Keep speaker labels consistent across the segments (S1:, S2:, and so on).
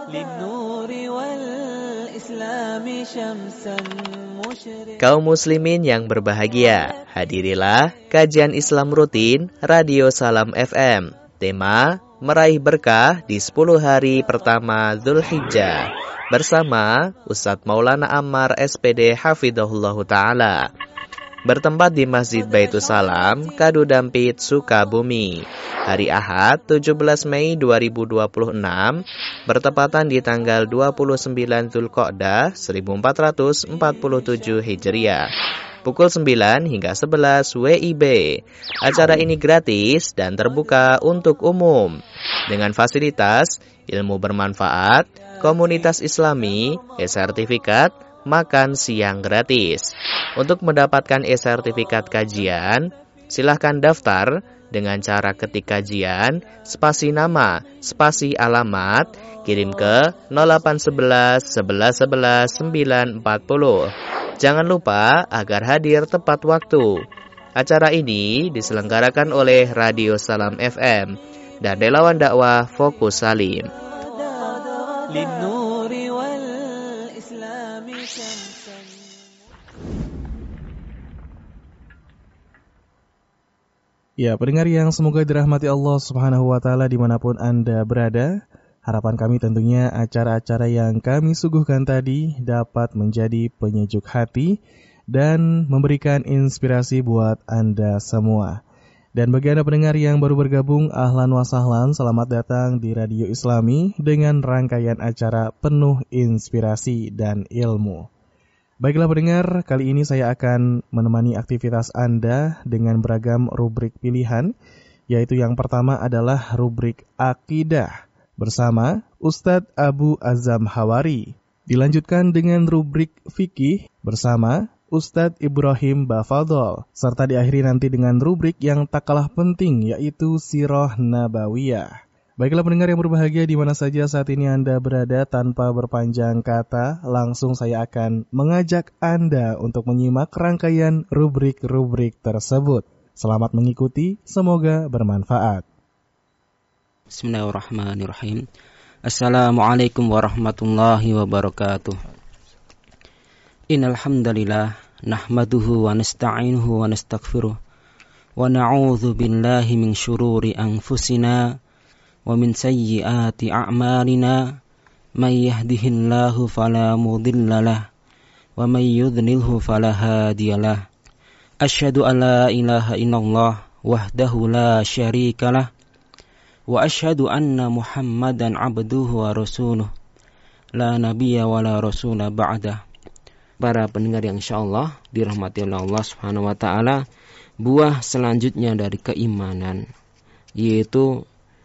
S1: Kaum muslimin yang berbahagia, hadirilah kajian Islam rutin Radio Salam FM. Tema meraih berkah di 10 hari pertama Dzulhijjah bersama Ustadz Maulana Ammar SPD Hafidhahullah Ta'ala. Bertempat di Masjid Baitus Salam, Kadu Dampit, Sukabumi. Hari Ahad 17 Mei 2026 bertepatan di tanggal 29 Dzulqa'dah 1447 Hijriah. Pukul 9 hingga 11 WIB. Acara ini gratis dan terbuka untuk umum. Dengan fasilitas ilmu bermanfaat, komunitas Islami, e-sertifikat, makan siang gratis. Untuk mendapatkan e-sertifikat kajian, silahkan daftar dengan cara ketik kajian, spasi nama, spasi alamat, kirim ke 0811 11 11 940. Jangan lupa agar hadir tepat waktu. Acara ini diselenggarakan oleh Radio Salam FM dan relawan dakwah Fokus Salim.
S2: Ya, pendengar yang semoga dirahmati Allah Subhanahu wa Ta'ala dimanapun Anda berada. Harapan kami tentunya acara-acara yang kami suguhkan tadi dapat menjadi penyejuk hati dan memberikan inspirasi buat Anda semua. Dan bagi Anda pendengar yang baru bergabung, ahlan wa sahlan, selamat datang di Radio Islami dengan rangkaian acara penuh inspirasi dan ilmu. Baiklah pendengar, kali ini saya akan menemani aktivitas Anda dengan beragam rubrik pilihan, yaitu yang pertama adalah rubrik Akidah bersama Ustadz Abu Azam Hawari. Dilanjutkan dengan rubrik Fikih bersama Ustadz Ibrahim Bafadol, serta diakhiri nanti dengan rubrik yang tak kalah penting, yaitu Sirah Nabawiyah. Baiklah pendengar yang berbahagia di mana saja saat ini Anda berada, tanpa berpanjang kata, langsung saya akan mengajak Anda untuk menyimak rangkaian rubrik-rubrik tersebut. Selamat mengikuti, semoga bermanfaat.
S3: Bismillahirrahmanirrahim. Assalamualaikum warahmatullahi wabarakatuh. Innal hamdalillah nahmaduhu wa nasta'inuhu wa nastaghfiruh wa na'udzu billahi min syururi anfusina wa min sayyiati a'malina may yahdihillahu fala mudhillalah wa may yudlilhu fala hadiyalah. Asyhadu an la ilaha illallah wahdahu la syarikalah wa asyhadu anna Muhammadan abduhu wa rasuluh la nabiyya wa la rasula ba'dah. Para pendengar yang insyaallah dirahmati oleh Allah Subhanahu wa taala, buah selanjutnya dari keimanan yaitu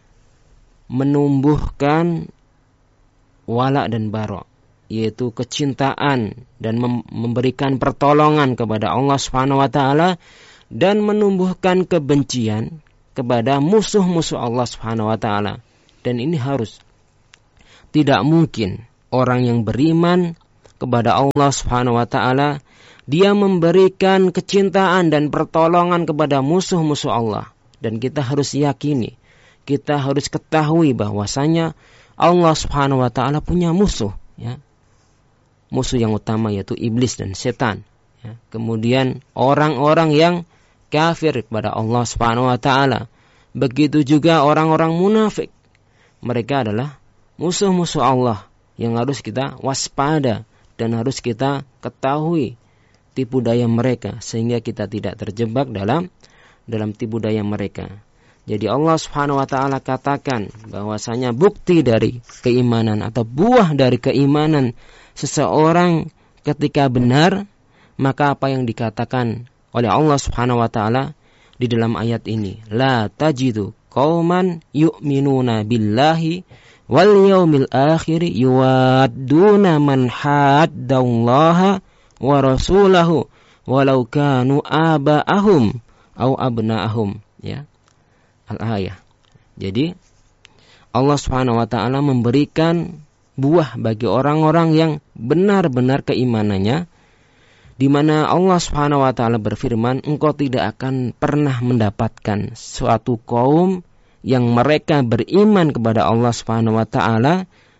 S3: menumbuhkan wala dan bara, yaitu kecintaan dan memberikan pertolongan kepada Allah Subhanahu wa taala dan menumbuhkan kebencian kepada musuh-musuh Allah Subhanahu wa taala. Dan ini harus, tidak mungkin orang yang beriman kepada Allah Subhanahu wa taala dia memberikan kecintaan dan pertolongan kepada musuh-musuh Allah. Dan kita harus yakini, kita harus ketahui bahwasanya Allah Subhanahu wa taala punya musuh, ya. Musuh yang utama yaitu iblis dan setan, ya. Kemudian orang-orang yang kafir kepada Allah Subhanahu wa taala. Begitu juga orang-orang munafik. Mereka adalah musuh-musuh Allah yang harus kita waspada dan harus kita ketahui tipu daya mereka sehingga kita tidak terjebak dalam tipu daya mereka. Jadi Allah Subhanahu wa taala katakan bahwasanya bukti dari keimanan atau buah dari keimanan seseorang ketika benar, maka apa yang dikatakan oleh Allah Subhanahu wa taala di dalam ayat ini, la tajidu qauman yu'minuna billahi wal yaumil akhir yuwadduna man haddallaha wa rasulahu walau kanu aba'ahum au abna'ahum, ya. Al-ayah. Jadi Allah Subhanahu wa taala memberikan buah bagi orang-orang yang benar-benar keimanannya, di mana Allah Subhanahu wa taala berfirman, engkau tidak akan pernah mendapatkan suatu kaum yang mereka beriman kepada Allah Subhanahu wa taala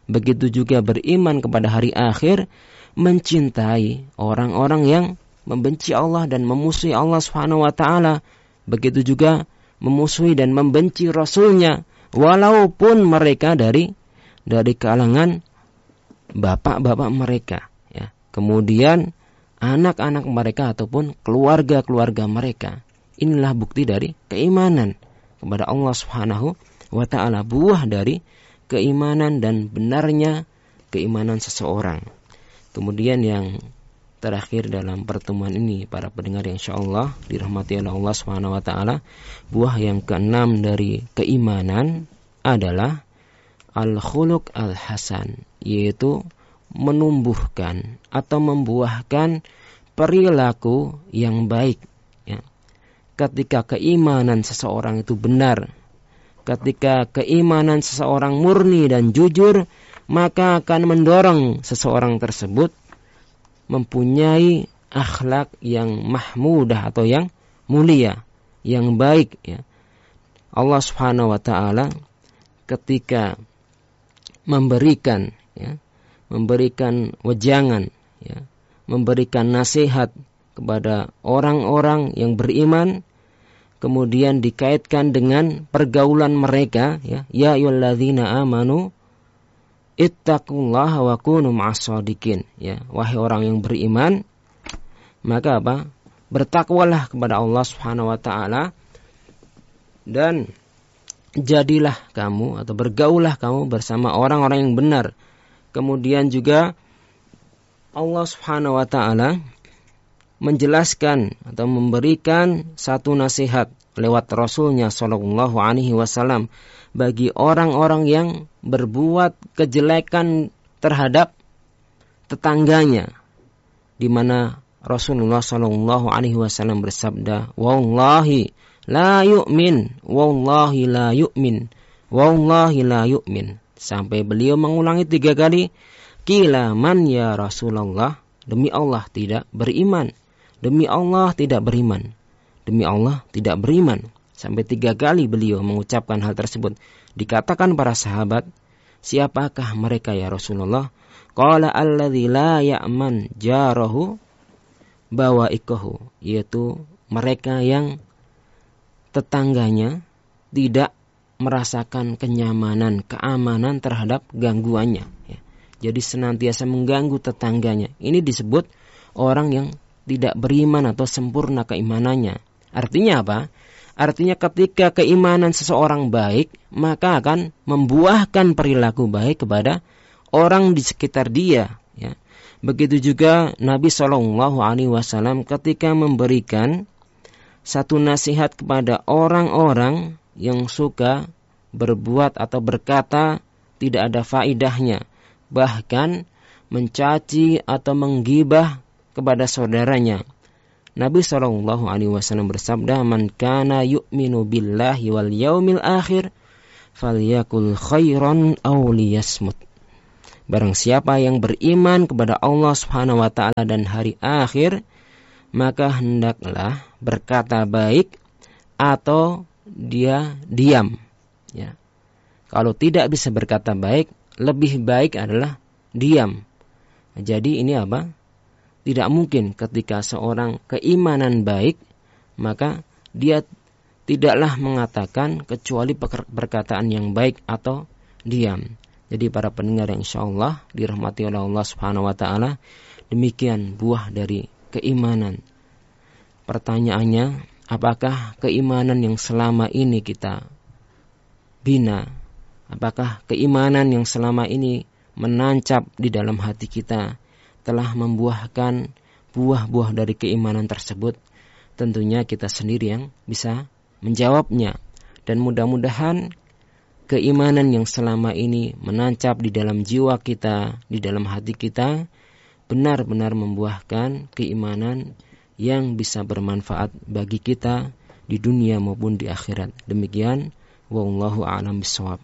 S3: begitu juga beriman kepada hari akhir, mencintai orang-orang yang membenci Allah dan memusuhi Allah Subhanahu wa taala, begitu juga memusuhi dan membenci Rasulnya, walaupun mereka dari kalangan bapak-bapak mereka, ya. Kemudian anak-anak mereka ataupun keluarga-keluarga mereka. Inilah bukti dari keimanan kepada Allah Subhanahu wa taala, buah dari keimanan dan benarnya keimanan seseorang. Kemudian yang terakhir dalam pertemuan ini, para pendengar yang insyaallah dirahmati oleh Allah Subhanahu wa taala, buah yang keenam dari keimanan adalah al-khuluq al-hasan, yaitu menumbuhkan atau membuahkan perilaku yang baik, ya. Ketika keimanan seseorang itu benar, ketika keimanan seseorang murni dan jujur, maka akan mendorong seseorang tersebut mempunyai akhlak yang mahmudah atau yang mulia, yang baik, ya. Allah Subhanahu wa taala ketika memberikan wejangan, ya, memberikan nasihat kepada orang-orang yang beriman, kemudian dikaitkan dengan pergaulan mereka, ya ayyuhalladzina amanu ittaqullaha wa kunu ma'as-shadiqin, ya, wahai orang yang beriman, maka bertakwalah kepada Allah Subhanahu wa taala dan jadilah kamu atau bergaulah kamu bersama orang-orang yang benar. Kemudian juga Allah Subhanahu wa taala menjelaskan atau memberikan satu nasihat lewat Rasulnya sallallahu alaihi wasallam bagi orang-orang yang berbuat kejelekan terhadap tetangganya, di mana Rasulullah sallallahu alaihi wasallam bersabda, "Wallahi la yu'min, wallahi la yu'min, wallahi la yu'min." Sampai beliau mengulangi 3 kali, "Qila man ya Rasulullah?" Demi Allah tidak beriman. Demi Allah tidak beriman. Demi Allah tidak beriman. Sampai 3 kali beliau mengucapkan hal tersebut. Dikatakan para sahabat, "Siapakah mereka ya Rasulullah?" Qala alladzi la ya'man jarahu bawaikahu, yaitu mereka yang tetangganya tidak merasakan kenyamanan, keamanan terhadap gangguannya, ya. Jadi senantiasa mengganggu tetangganya. Ini disebut orang yang tidak beriman atau sempurna keimanannya. Artinya apa? Artinya ketika keimanan seseorang baik, maka akan membuahkan perilaku baik kepada orang di sekitar dia, ya. Begitu juga Nabi SAW ketika memberikan satu nasihat kepada orang-orang yang suka berbuat atau berkata tidak ada faidahnya, bahkan mencaci atau menggibah kepada saudaranya. Nabi SAW bersabda, "Man kana yu'minu billahi wal yaumil akhir falyakul khairan aw liyasmut." Barang siapa yang beriman kepada Allah Subhanahu wa taala dan hari akhir, maka hendaklah berkata baik atau dia diam, ya. Kalau tidak bisa berkata baik, lebih baik adalah diam. Jadi ini apa? Tidak mungkin ketika seorang keimanan baik, maka dia tidaklah mengatakan kecuali perkataan yang baik atau diam. Jadi para pendengar yang insyaallah dirahmati oleh Allah Subhanahu wa taala, demikian buah dari keimanan. Pertanyaannya, apakah keimanan yang selama ini kita bina, apakah keimanan yang selama ini menancap di dalam hati kita telah membuahkan buah-buah dari keimanan tersebut? Tentunya kita sendiri yang bisa menjawabnya. Dan mudah-mudahan keimanan yang selama ini menancap di dalam jiwa kita, di dalam hati kita, benar-benar membuahkan keimanan yang bisa bermanfaat bagi kita di dunia maupun di akhirat. Demikian, wallahu a'lam bishawab.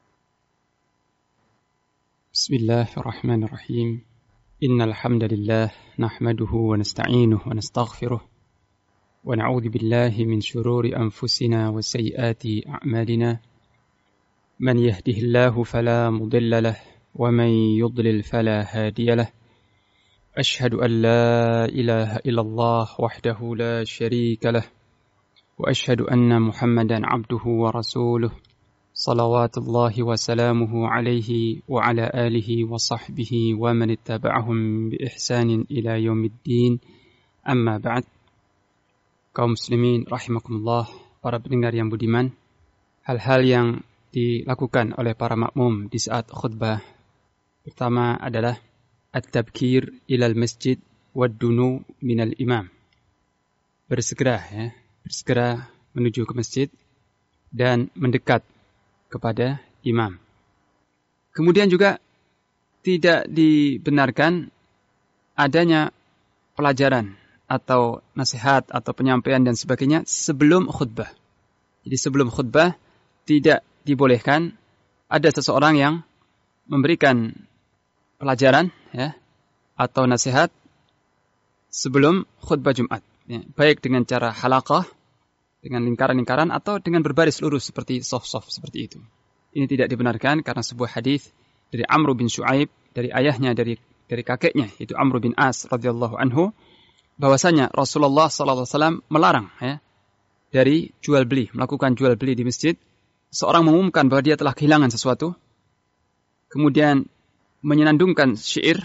S4: Bismillahirrahmanirrahim. Innal hamdalillah nahmaduhu wa nasta'inuhu wa nastaghfiruh wa na'udzu billahi min shururi anfusina wa sayyiati a'malina. Man yahdihillahu fala mudilla lahu ومن يضلل فلا هادي له أشهد أن لا إله إلا الله وحده لا شريك له وأشهد أن محمدا عبده ورسوله صلوات الله وسلامه عليه وعلى آله وصحبه ومن اتبعهم بإحسان إلى يوم الدين أما بعد. Kaum muslimin rahimakumullah, para pendengar yang budiman, hal-hal yang dilakukan oleh para makmum di saat khutbah pertama adalah at-tabkir ilal masjid wad-dunu minal imam. Bersegera menuju ke masjid dan mendekat kepada imam. Kemudian juga tidak dibenarkan adanya pelajaran atau nasihat atau penyampaian dan sebagainya sebelum khutbah. Jadi sebelum khutbah tidak dibolehkan ada seseorang yang memberikan pelajaran atau nasihat sebelum khutbah Jumat. Baik dengan cara halaqah, dengan lingkaran-lingkaran atau dengan berbaris lurus seperti soft seperti itu. Ini tidak dibenarkan karena sebuah hadis dari Amr bin Shu'aib, dari ayahnya, dari kakeknya, yaitu Amr bin As radhiyallahu anhu, bahwasanya Rasulullah sallallahu alaihi wasallam melarang dari jual beli, melakukan jual beli di masjid. Seorang mengumumkan bahwa dia telah kehilangan sesuatu, kemudian menyenandungkan syair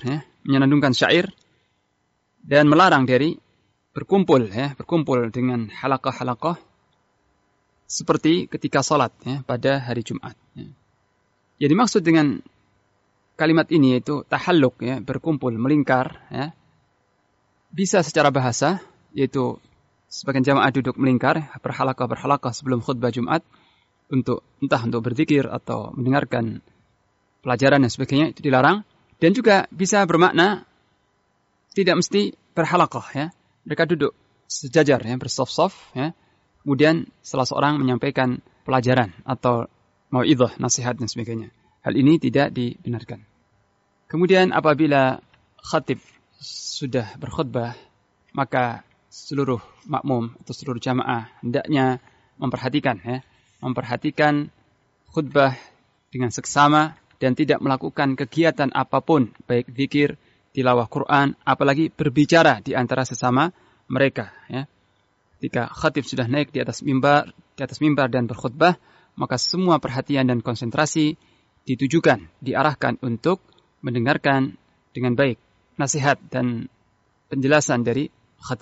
S4: dan melarang dari berkumpul dengan halaqah seperti ketika salat pada hari Jumat. Jadi maksud dengan kalimat ini yaitu tahalluk, berkumpul, melingkar, bisa secara bahasa, yaitu sebagian jamaah duduk melingkar, berhalaqah sebelum khutbah Jumat, entah untuk berzikir atau mendengarkan pelajaran dan sebagainya, itu dilarang. Dan juga bisa bermakna tidak mesti berhalaqah, mereka duduk sejajar, bersaf-saf, kemudian salah seorang menyampaikan pelajaran atau mau'idhah, nasihat dan sebagainya. Hal ini tidak dibenarkan. Kemudian apabila khatib sudah berkhutbah, maka seluruh makmum atau seluruh jamaah hendaknya memperhatikan khutbah dengan seksama dan tidak melakukan kegiatan apapun, baik zikir, tilawah Quran, apalagi berbicara di antara sesama mereka. Ketika khatib sudah naik di atas mimbar dan berkhutbah, maka semua perhatian dan konsentrasi diarahkan untuk mendengarkan dengan baik nasihat dan penjelasan dari khatib.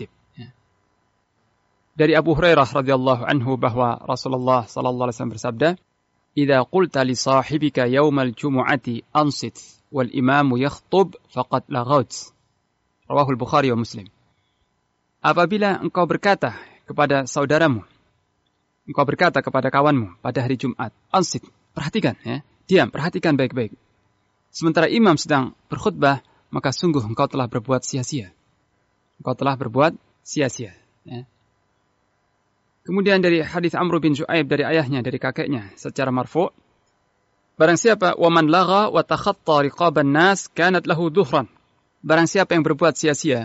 S4: Dari Abu Hurairah radhiyallahu anhu bahwa Rasulullah sallallahu alaihi wasallam bersabda, "Idza qulta li sahibika yaumal jumu'ati ansit wal imamu yakhtub faqad laghaut." Rawahul Bukhari wa Muslim. Apabila engkau berkata kepada saudaramu, engkau berkata kepada kawanmu pada hari Jumat, ansit, perhatikan, diam, perhatikan baik-baik. Sementara imam sedang berkhutbah, maka sungguh engkau telah berbuat sia-sia. Kemudian dari hadis Amr bin Shu'aib dari ayahnya, dari kakeknya secara marfu', barang siapa waman lagha wa takhatta riqaban nas kanat lahu dhuhran. Barang siapa yang berbuat sia-sia